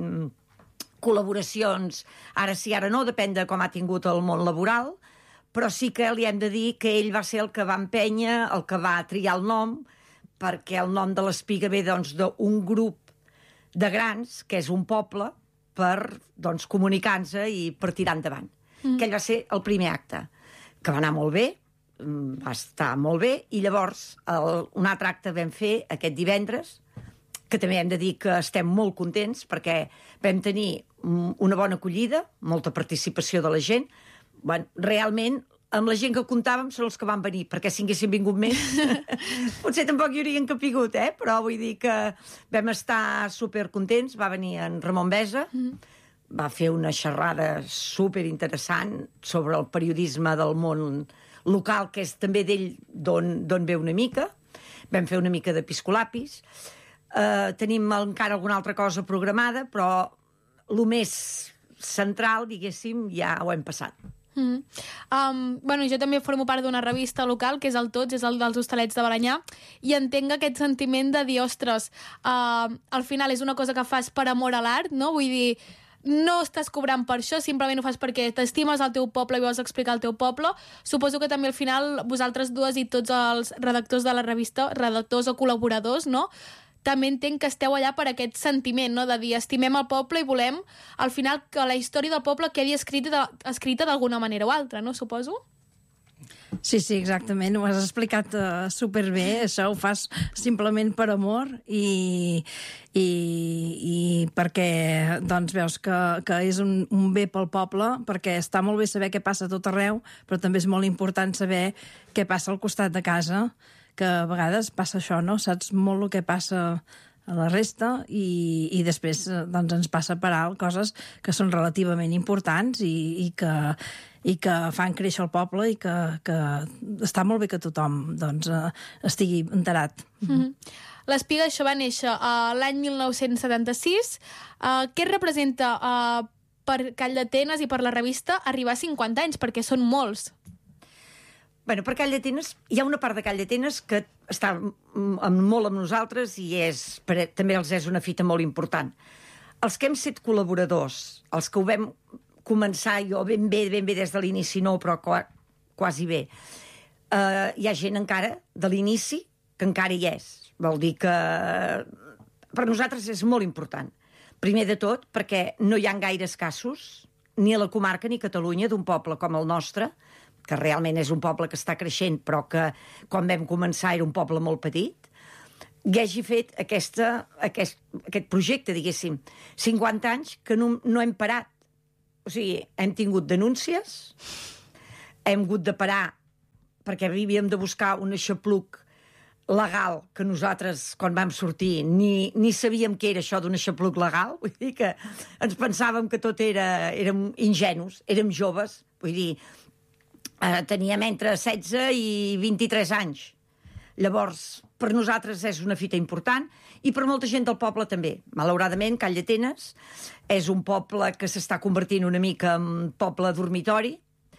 col·laboracions, ara sí, ara no, depèn de com ha tingut el món laboral, però sí que li hem de dir que ell va ser el que va empènyer, el que va triar el nom, perquè el nom de l'Espiga ve, doncs, d'un grup de grans, que és un poble, per doncs, comunicar-nos i per tirar endavant. Mm. Aquell va ser el primer acte, que va anar molt bé, va estar molt bé, i llavors el, un altre acte vam fer aquest divendres, que també hem de dir que estem molt contents, perquè vam tenir una bona acollida, molta participació de la gent. Bueno, realment, amb la gent que comptàvem són els que van venir, perquè si haguessin vingut més, potser tampoc hi haurien capigut, eh? Però vull dir que vam estar supercontents. Va venir en Ramon Besa, mm. va fer una xerrada superinteressant sobre el periodisme del món local, que és també d'ell d'on ve una mica. Vam fer una mica d'episcolapis. Uh, tenim encara alguna altra cosa programada, però el més central, diguéssim, ja ho hem passat. Mm. Um, bueno, jo també formo part d'una revista local, que és el Tots, és el dels Hostalets de Balanyà, i entenc aquest sentiment de dir, ostres, uh, al final és una cosa que fas per amor a l'art, no? Vull dir, no estàs cobrant per això, simplement ho fas perquè t'estimes el teu poble i vols explicar el teu poble. Suposo que també al final vosaltres dues i tots els redactors de la revista, redactors o col·laboradors, no?, també entenc que esteu allà per aquest sentiment, no?, de dir, estimem el poble i volem, al final, que la història del poble quedi escrita, escrita d'alguna manera o altra, no?, suposo? Sí, sí, exactament, ho has explicat uh, superbé, això ho fas simplement per amor i, i, i perquè doncs veus que, que és un, un bé pel poble, perquè està molt bé saber què passa a tot arreu, però també és molt important saber què passa al costat de casa, que a vegades passa això, no? Saps molt el que passa a la resta i, i després doncs, ens passa per alt coses que són relativament importants i, i, que, i que fan créixer el poble i que, que està molt bé que tothom doncs, estigui enterat. Mm-hmm. L'Espiga, això va néixer uh, l'any mil nou-cents setanta-sis. Uh, què representa uh, per Calldetenes i per la revista arribar a cinquanta anys? Perquè són molts. Bueno, per Calldetenes, hi ha una part de Calldetenes que està amb, molt amb nosaltres i és, per, també els és una fita molt important. Els que hem set col·laboradors, els que ho vam començar jo ben bé, ben bé des de l'inici, no, però qua, quasi bé, uh, hi ha gent encara de l'inici que encara hi és. Vol dir que per nosaltres és molt important, Primer de tot, perquè no hi ha gaires casos, ni a la comarca ni a Catalunya, d'un poble com el nostre, que realment és un poble que està creixent, però que quan vam començar era un poble molt petit, que hagi fet aquesta, aquest, aquest projecte, diguéssim. cinquanta anys que no, no hem parat. O sigui, hem tingut denúncies, hem hagut de parar perquè havíem de buscar un aixapluc legal que nosaltres, quan vam sortir, ni, ni sabíem què era això d'un aixapluc legal. Vull dir que ens pensàvem que tot era... Érem ingenus, érem joves. Vull dir, eh, teníem entre setze i vint-i-tres anys. Llavors, per nosaltres és una fita important i per molta gent del poble també. Malauradament, Call d'Atenes és un poble que s'està convertint una mica en poble dormitori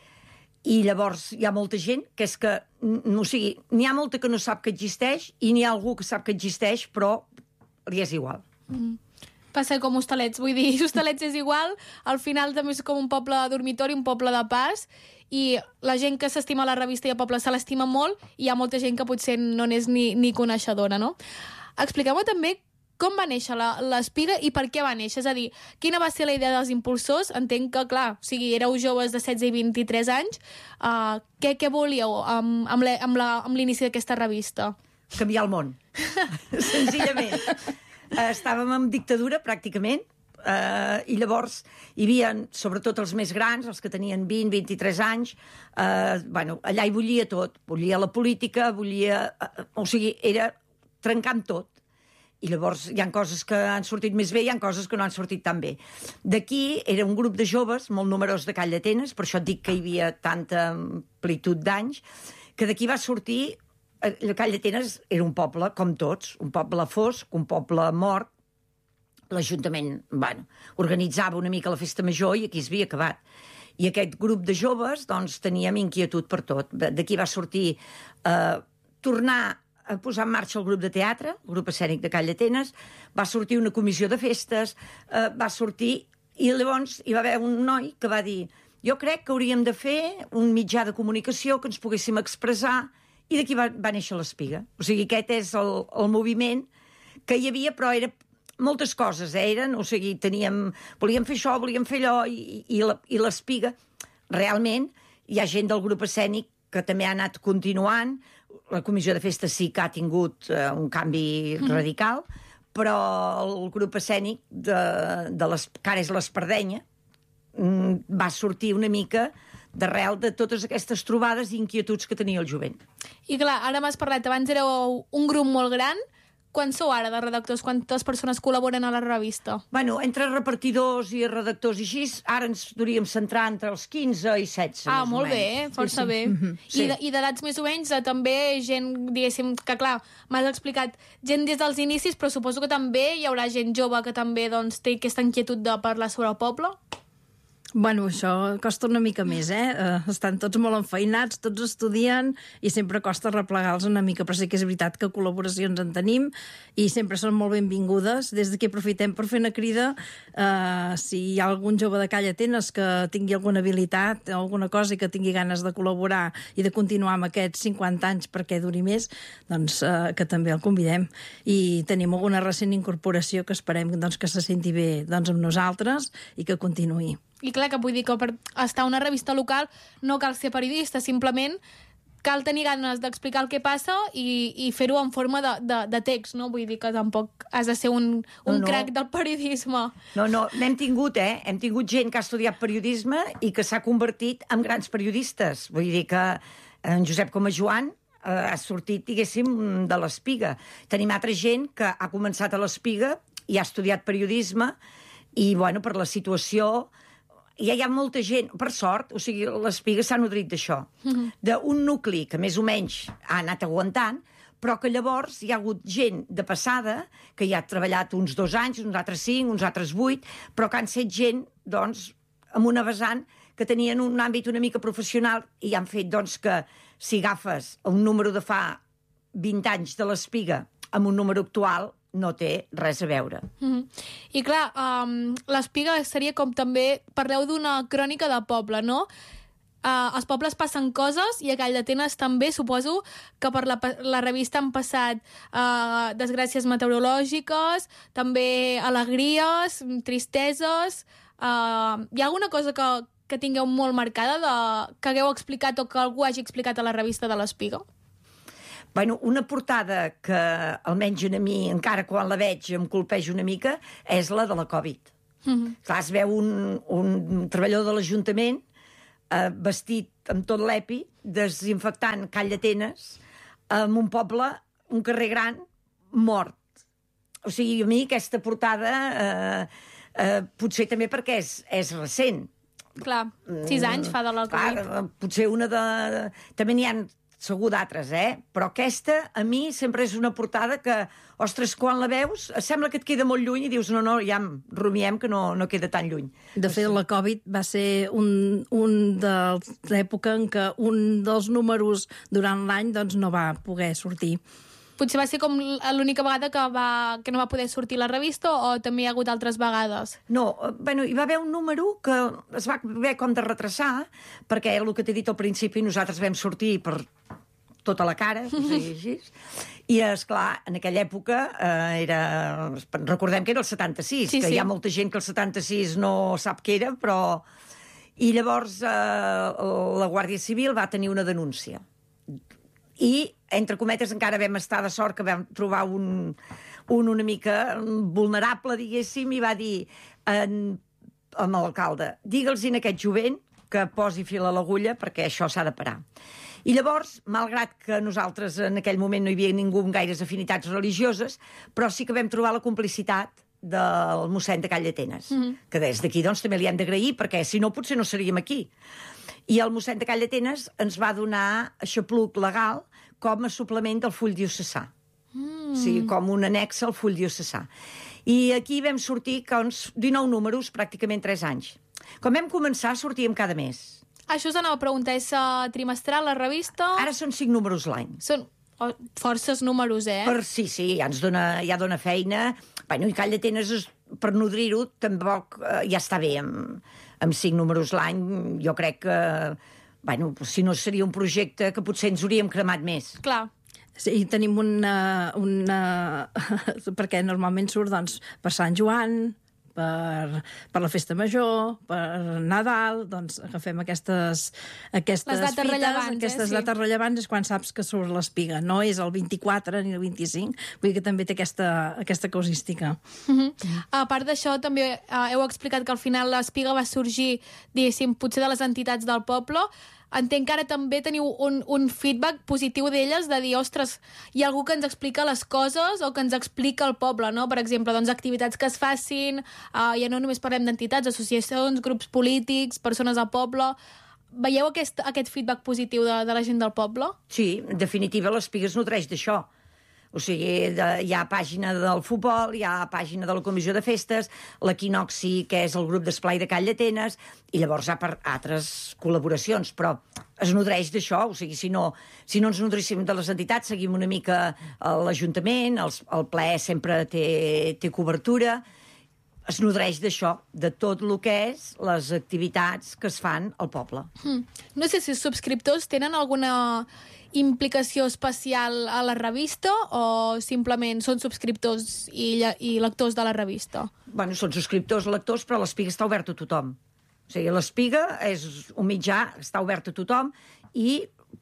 i llavors hi ha molta gent que és que, o sigui, n'hi ha molta que no sap que existeix i n'hi ha algú que sap que existeix però li és igual. Mm. Passa com Hostalets, vull dir, Hostalets és igual, al final també és com un poble de dormitori, un poble de pas, i la gent que s'estima la revista i el poble se l'estima molt, i hi ha molta gent que potser no n'és ni, ni coneixedora, no? Expliqueu-me també com va néixer l'Espiga i per què va néixer, és a dir, quina va ser la idea dels impulsors? Entenc que, clar, o sigui, éreu joves de setze i vint-i-tres anys, uh, què, què volíeu amb, amb l'inici d'aquesta revista? Canviar el món, senzillament. Uh, estàvem en dictadura, pràcticament, uh, i llavors hi havia, sobretot els més grans, els que tenien vint, vint-i-tres anys, uh, bueno, allà hi bullia tot. Bullia la política, bullia... Uh, o sigui, era trencar amb tot. I llavors hi ha coses que han sortit més bé i hi ha coses que no han sortit tan bé. D'aquí era un grup de joves, molt numerós de Call d'Atenes, per això et dic que hi havia tanta amplitud d'anys, que d'aquí va sortir... Call d'Atenes era un poble, com tots, un poble fosc, un poble mort. L'Ajuntament, bueno, organitzava una mica la festa major i aquí es havia acabat. I aquest grup de joves, doncs, teníem inquietud per tot. D'aquí va sortir eh, tornar a posar en marxa el grup de teatre, el grup escènic de Call d'Atenes, va sortir una comissió de festes, eh, va sortir... I llavors hi va haver un noi que va dir jo crec que hauríem de fer un mitjà de comunicació que ens poguéssim expressar. I d'aquí va, va néixer l'Espiga. O sigui, aquest és el, el moviment que hi havia, però era moltes coses, eh? Eren, o sigui, teníem... Volíem fer això, volíem fer allò, i, i l'Espiga... Realment, hi ha gent del grup escènic que també ha anat continuant. La comissió de festes sí que ha tingut eh, un canvi mm. radical, però el grup escènic de, de les, que ara és l'Espardenya va sortir una mica d'arrel de totes aquestes trobades i inquietuds que tenia el jovent. I clar, ara m'has parlat, abans éreu un grup molt gran. Quants sou ara de redactors? Quantes persones col·laboren a la revista? Bueno, entre repartidors i redactors i així, ara ens podríem centrar entre els quinze i setze. Ah, molt bé, força sí, sí. bé. Mm-hmm. Sí. I d'edats més o menys, també gent, diguéssim, que clar, m'has explicat, gent des dels inicis, però suposo que també hi haurà gent jove que també doncs, té aquesta inquietud de parlar sobre el poble? Bueno, això costa una mica més, eh? Uh, estan tots molt enfeinats, tots estudien i sempre costa replegar-los una mica, però sí que és veritat que col·laboracions en tenim i sempre són molt benvingudes. Des d'aquí aprofitem per fer una crida. Uh, si hi ha algun jove de Call d'Atenes que tingui alguna habilitat, alguna cosa i que tingui ganes de col·laborar i de continuar amb aquests cinquanta anys perquè duri més, doncs uh, que també el convidem. I tenim alguna recent incorporació que esperem doncs, que se senti bé doncs, amb nosaltres i que continuï. I clar, que vull dir que per estar a una revista local no cal ser periodista, simplement cal tenir ganes d'explicar el que passa i, i fer-ho en forma de, de, de text, no? Vull dir que tampoc has de ser un, un no, no. crac del periodisme. No, no, n'hem tingut, eh? Hem tingut gent que ha estudiat periodisme i que s'ha convertit en grans periodistes. Vull dir que en Josep Coma Joan eh, ha sortit, diguéssim, de l'Espiga. Tenim altra gent que ha començat a l'Espiga i ha estudiat periodisme i, bueno, per la situació... Ja hi ha molta gent, per sort, o sigui, l'Espiga s'ha nodrit d'això, mm-hmm. d'un nucli que més o menys ha anat aguantant, però que llavors hi ha hagut gent de passada que ja ha treballat uns dos anys, uns altres cinc, uns altres vuit, però que han set gent, doncs, amb una vessant que tenien un àmbit una mica professional i han fet, doncs, que si agafes un número de fa vint anys de l'Espiga amb un número actual, no té res a veure. Mm-hmm. I clar, um, l'Espiga seria com també... Parleu d'una crònica de poble, no? Uh, als pobles passen coses i a Calldetenes també, suposo que per la, la revista han passat uh, desgràcies meteorològiques, també alegries, tristeses... Uh, hi ha alguna cosa que, que tingueu molt marcada, de, que hagueu explicat o que algú hagi explicat a la revista de l'Espiga? Bueno, una portada que, almenys a mi, encara quan la veig em colpeja una mica, és la de la Covid. Mm-hmm. Clar, es veu un, un treballador de l'Ajuntament eh, vestit amb tot l'epi, desinfectant Calldetenes, en un poble, un carrer gran, mort. O sigui, a mi aquesta portada... Eh, Uh, potser també perquè és, és recent. Clar, sis anys fa de la Covid. Clar, potser una de... També n'hi ha segur d'altres, eh? Però aquesta, a mi, sempre és una portada que, ostres, quan la veus, sembla que et queda molt lluny i dius, no, no, ja rumiem que no, no queda tan lluny. De fet, la Covid va ser un, un de l'època en què un dels números durant l'any doncs, no va poder sortir. Potser va ser com l'única vegada que, va, que no va poder sortir la revista o també hi ha hagut altres vegades? No, bueno, hi va haver un número que es va haver com de retrasar, perquè el que t'he dit al principi, nosaltres vam sortir per tota la cara, o sigui, així, i, esclar, en aquella època eh, era... Recordem que era el setanta-sis, sí, que sí. Hi ha molta gent que el setanta-sis no sap què era, però... I llavors eh, la Guàrdia Civil va tenir una denúncia. I, entre cometes, encara vam estar de sort que vam trobar un, un una mica vulnerable, diguéssim, i va dir en, amb l'alcalde, digue'ls a aquest jovent que posi fil a l'agulla perquè això s'ha de parar. I llavors, malgrat que nosaltres en aquell moment no hi havia ningú amb gaires afinitats religioses, però sí que vam trobar la complicitat del mossèn de Calldetenes, mm-hmm. que des d'aquí doncs, també li hem d'agrair, perquè si no potser no seríem aquí. I el mossèn de Calldetenes ens va donar aixopluc legal com a suplement del full diocesà. Mm. O sigui, com un annex al full diocesà. I aquí vam sortir com dinou números, pràcticament tres anys. Quan vam començar, sortíem cada mes. Això us anava a preguntar, és uh, trimestral, la revista? Ara són cinc números l'any. Són oh, forces números, eh? Per, sí, sí, ja ens dona, ja dona feina. Bueno, i Calldetenes, per nodrir-ho, tampoc eh, ja està bé amb, amb cinc números l'any. Jo crec que, bueno, si no seria un projecte que potser ens hauríem cremat més. Clar. Sí, tenim una... una... perquè normalment surt, doncs, per Sant Joan, per, per la Festa Major, per Nadal, doncs agafem aquestes, aquestes Les dates fites, rellevants, aquestes eh? Sí. dates rellevants és quan saps que surt l'Espiga. No és el vint-i-quatre ni el vint-i-cinc, vull dir que també té aquesta, aquesta causística. Uh-huh. Mm. A part d'això, també uh, heu explicat que al final l'Espiga va sorgir, diguéssim, potser de les entitats del poble. Entenc que ara també teniu un, un feedback positiu d'elles, de dir, ostres, hi ha algú que ens explica les coses o que ens explica el poble, no? Per exemple, doncs, activitats que es facin, uh, ja no només parlem d'entitats, associacions, grups polítics, persones al poble... Veieu aquest, aquest feedback positiu de, de la gent del poble? Sí, en definitiva, l'Espiga es nodreix d'això. O sigui, de, hi ha pàgina del futbol, hi ha pàgina de la comissió de festes, l'Equinoxi, que és el grup d'esplai de Calldetenes, i llavors hi ha per altres col·laboracions, però es nodreix d'això, o sigui, si no, si no ens nodríssim de les entitats, seguim una mica l'Ajuntament, el, el ple sempre té, té cobertura, es nodreix d'això, de tot el que és les activitats que es fan al poble. Hmm. No sé si els subscriptors tenen alguna implicació especial a la revista o simplement són subscriptors i, i lectors de la revista? Bueno, són subscriptors, lectors, però l'Espiga està obert a tothom. O sigui, l'Espiga és un mitjà, està obert a tothom i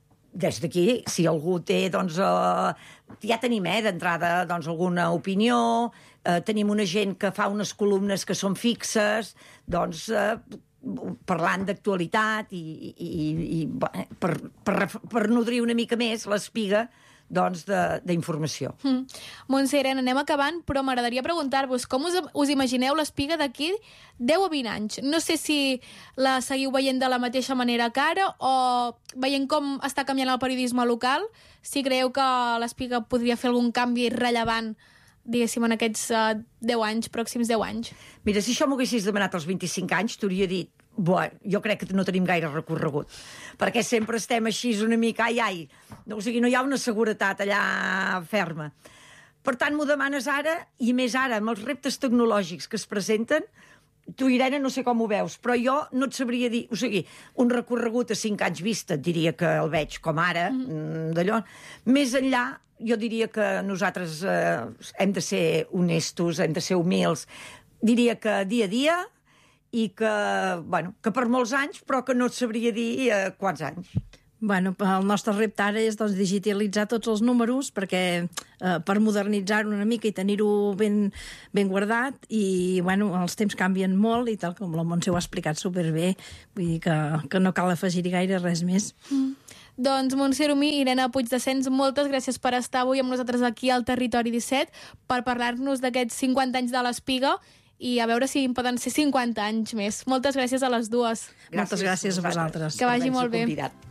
des d'aquí, si algú té, doncs, eh, ja tenim, eh, d'entrada, doncs, alguna opinió, eh, tenim una gent que fa unes columnes que són fixes, doncs, eh, parlant d'actualitat i, i, i per, per, per nodrir una mica més l'Espiga, doncs, d'informació. Mm. Montse, Irene, anem acabant, però m'agradaria preguntar-vos com us, us imagineu l'Espiga d'aquí deu o vint anys? No sé si la seguiu veient de la mateixa manera que ara o veient com està canviant el periodisme local, si creieu que l'Espiga podria fer algun canvi rellevant, diguéssim, en aquests uh, deu anys, pròxims deu anys. Mira, si això m'ho haguessis demanat als vint-i-cinc anys, t'hauria dit, buah, jo crec que no tenim gaire recorregut, perquè sempre estem així una mica, ai, ai, o sigui, no hi ha una seguretat allà ferma. Per tant, m'ho demanes ara, i més ara, amb els reptes tecnològics que es presenten, tu, Irene, no sé com ho veus, però jo no et sabria dir... O sigui, un recorregut a cinc anys vista, et diria que el veig com ara, mm. d'allò. Més enllà, jo diria que nosaltres eh, hem de ser honestos, hem de ser humils. Diria que dia a dia i que, bueno, que per molts anys, però que no et sabria dir eh, quants anys. Bueno, el nostre repte ara és doncs, digitalitzar tots els números perquè eh, per modernitzar-ho una mica i tenir-ho ben, ben guardat i bueno, els temps canvien molt i tal com la Montse ho ha explicat superbé, vull dir que, que no cal afegir-hi gaire res més. Mm. Doncs Montse Herumí, Irene Puigdescens, moltes gràcies per estar avui amb nosaltres aquí al Territori disset per parlar-nos d'aquests cinquanta anys de l'Espiga i a veure si en poden ser cinquanta anys més. Moltes gràcies a les dues. Gràcies. Moltes gràcies a vosaltres. Que vagi molt bé. Convidat.